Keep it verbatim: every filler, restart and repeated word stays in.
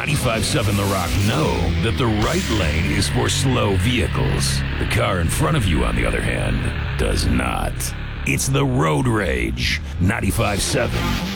ninety-five point seven The Rock know that the right lane is for slow vehicles. The car in front of you, on the other hand, does not. It's the Road Rage. ninety-five point seven